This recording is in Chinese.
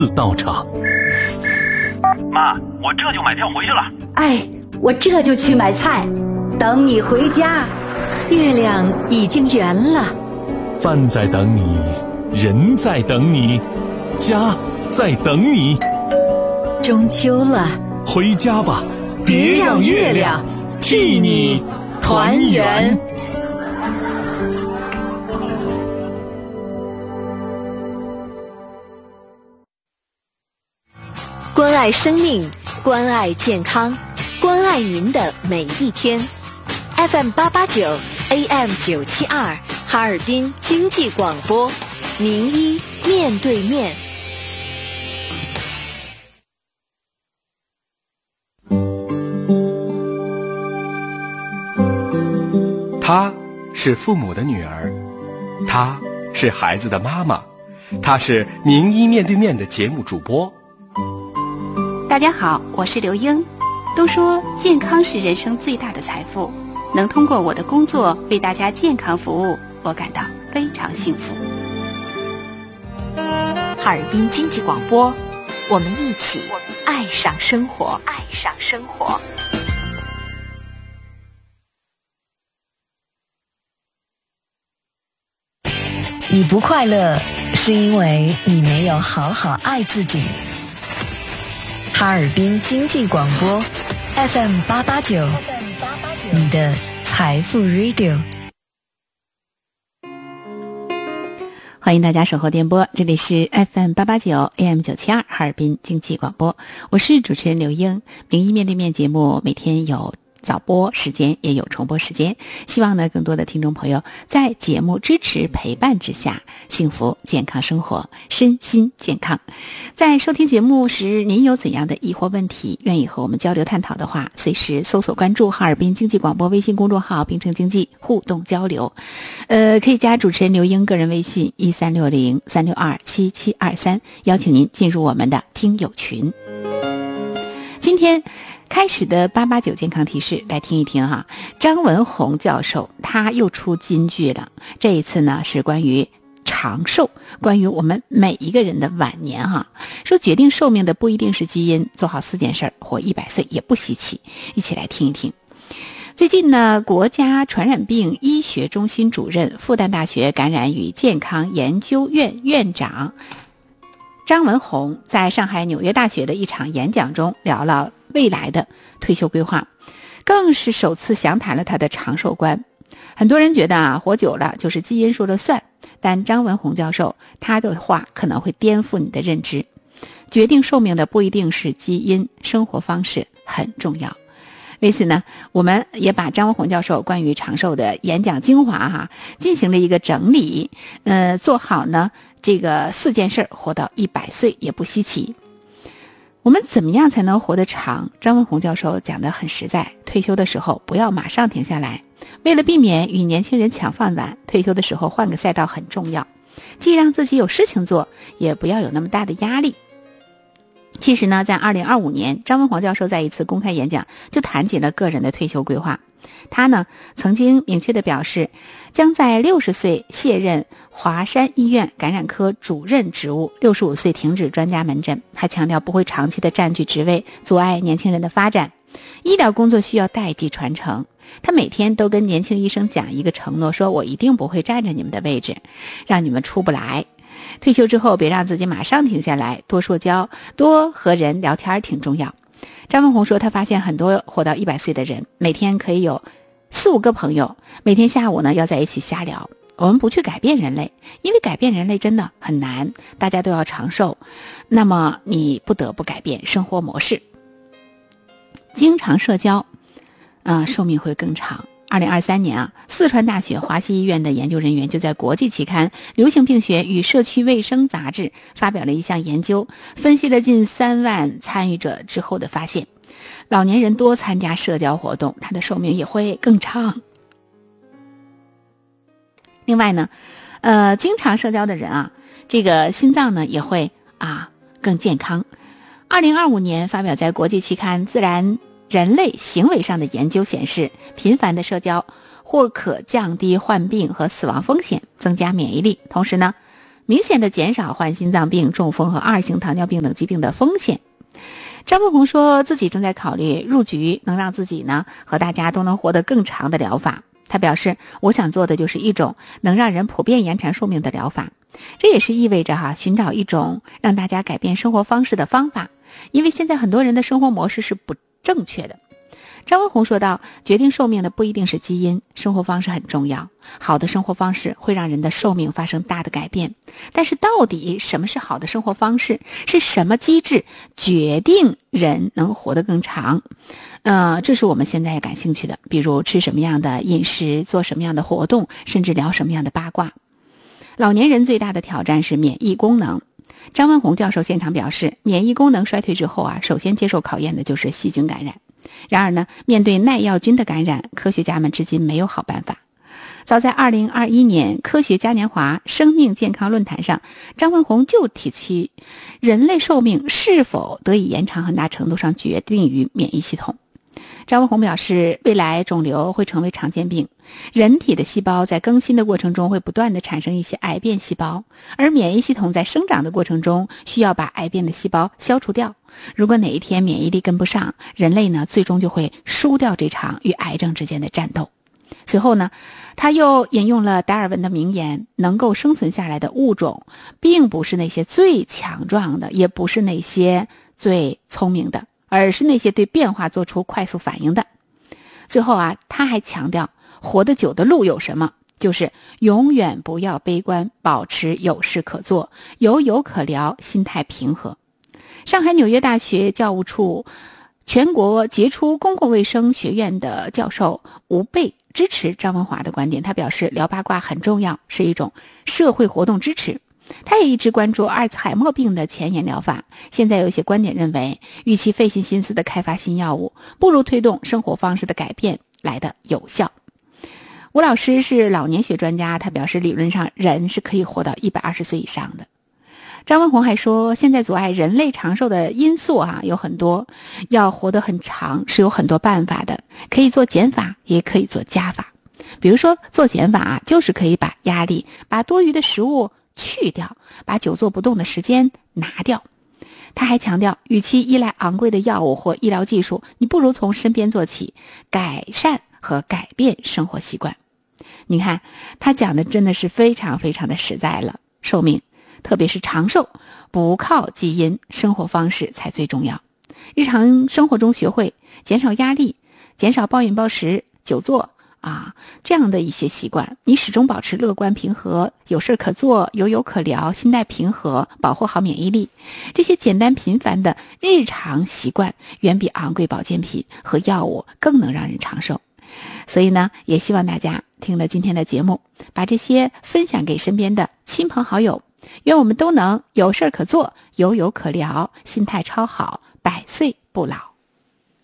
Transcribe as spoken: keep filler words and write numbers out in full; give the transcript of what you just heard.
到场。 妈，我这就买票回去了。 哎，我这就去买菜，等你回家。 月亮已经圆了， 饭在等你，人在等你，家在等你。 中秋了， 回家吧，别让月亮替你团圆。 关爱生命，关爱健康，关爱您的每一天。F M 八八九 A M 九七二，哈尔滨经济广播，名医面对面。 她是父母的女儿，她是孩子的妈妈，她是名医面对面的节目主播。 大家好，我是刘英。都说健康是人生最大的财富，能通过我的工作为大家健康服务，我感到非常幸福。 哈尔滨经济广播，我们一起爱上生活，爱上生活。你不快乐，是因为你没有好好爱自己。哈尔滨经济广播 F M 八八九，你的财富 Radio。 欢迎大家守候电波，这里是 F M 八八九 A M 九七二哈尔滨经济广播，我是主持人刘英。名医面对面节目每天有早播时间，也有重播时间，希望呢更多的听众朋友在节目支持陪伴之下，幸福健康生活，身心健康。在收听节目时，您有怎样的疑惑问题，愿意和我们交流探讨的话，随时搜索关注哈尔滨经济广播微信公众号，并称经济互动交流。呃，可以加主持人刘英个人微信一三六零三六二七七二三，邀请您进入我们的听友群。今天开始的八八九健康提示，来听一听哈。张文宏教授他又出金句了，这一次呢是关于长寿，关于我们每一个人的晚年哈。说决定寿命的不一定是基因，做好四件事，活一百岁也不稀奇。一起来听一听。最近呢，国家传染病医学中心主任、复旦大学感染与健康研究院院长张文宏在上海纽约大学的一场演讲中聊了未来的退休规划，更是首次详谈了他的长寿观。很多人觉得啊，活久了就是基因说了算，但张文宏教授他的话可能会颠覆你的认知。决定寿命的不一定是基因，生活方式很重要。为此呢，我们也把张文宏教授关于长寿的演讲精华哈进行了一个整理，呃，做好呢这个四件事，活到一百岁也不稀奇。我们怎么样才能活得长？张文宏教授讲得很实在，退休的时候不要马上停下来，为了避免与年轻人抢饭碗，退休的时候换个赛道很重要，既让自己有事情做，也不要有那么大的压力。其实呢，在二零二五年，张文宏教授在一次公开演讲就谈及了个人的退休规划。他呢曾经明确地表示，将在六十岁卸任华山医院感染科主任职务，六十五岁停止专家门诊。还强调不会长期的占据职位，阻碍年轻人的发展。医疗工作需要代际传承。他每天都跟年轻医生讲一个承诺，说我一定不会占着你们的位置，让你们出不来。退休之后别让自己马上停下来，多社交，多和人聊天挺重要。张文宏说，他发现很多活到一百岁的人，每天可以有四五个朋友，每天下午呢要在一起瞎聊。我们不去改变人类，因为改变人类真的很难，大家都要长寿，那么你不得不改变生活模式。经常社交，呃，寿命会更长。二零二三年啊，四川大学华西医院的研究人员就在国际期刊《流行病学与社区卫生杂志》发表了一项研究，分析了近三万参与者之后的发现，老年人多参加社交活动，他的寿命也会更长。另外呢，呃，经常社交的人啊，这个心脏呢也会啊更健康。二零二五年发表在国际期刊《自然人类行为上的研究》显示，频繁的社交或可降低患病和死亡风险，增加免疫力。同时呢， 明显的减少患心脏病、中风和二型糖尿病等疾病的风险。张文宏说自己正在考虑入局能让自己呢和大家都能活得更长的疗法。他表示，我想做的就是一种能让人普遍延长寿命的疗法，这也是意味着哈寻找一种让大家改变生活方式的方法，因为现在很多人的生活模式是不正确的。张文宏说道，决定寿命的不一定是基因，生活方式很重要，好的生活方式会让人的寿命发生大的改变，但是到底什么是好的生活方式，是什么机制决定人能活得更长，呃，这是我们现在也感兴趣的，比如吃什么样的饮食，做什么样的活动，甚至聊什么样的八卦。老年人最大的挑战是免疫功能。张文宏教授现场表示，免疫功能衰退之后啊，首先接受考验的就是细菌感染。然而呢，面对耐药菌的感染，科学家们至今没有好办法。早在二零二一年科学嘉年华生命健康论坛上，张文宏就提起人类寿命是否得以延长很大程度上决定于免疫系统。张文宏表示，未来肿瘤会成为常见病，人体的细胞在更新的过程中会不断地产生一些癌变细胞，而免疫系统在生长的过程中需要把癌变的细胞消除掉。如果哪一天免疫力跟不上，人类呢最终就会输掉这场与癌症之间的战斗。随后呢，他又引用了达尔文的名言，能够生存下来的物种并不是那些最强壮的，也不是那些最聪明的，而是那些对变化做出快速反应的。最后啊，他还强调，活得久的路有什么？就是永远不要悲观，保持有事可做，有有可聊，心态平和。上海纽约大学教务处全国杰出公共卫生学院的教授吴贝支持张文华的观点，他表示，聊八卦很重要，是一种社会活动支持。他也一直关注阿尔茨海默病的前沿疗法，现在有一些观点认为，与其费尽心思的开发新药物，不如推动生活方式的改变来的有效。吴老师是老年学专家，他表示，理论上人是可以活到一百二十岁以上的。张文宏还说，现在阻碍人类长寿的因素啊有很多，要活得很长是有很多办法的，可以做减法，也可以做加法。比如说做减法啊，就是可以把压力、把多余的食物去掉，把久坐不动的时间拿掉。他还强调，与其依赖昂贵的药物或医疗技术，你不如从身边做起，改善和改变生活习惯。你看，他讲的真的是非常非常的实在了。寿命，特别是长寿，不靠基因，生活方式才最重要。日常生活中学会减少压力，减少暴饮暴食、久坐啊，这样的一些习惯，你始终保持乐观平和，有事可做，有有可聊，心态平和，保护好免疫力。这些简单平凡的日常习惯，远比昂贵保健品和药物更能让人长寿。所以呢，也希望大家听了今天的节目，把这些分享给身边的亲朋好友，愿我们都能有事可做，有有可聊，心态超好，百岁不老。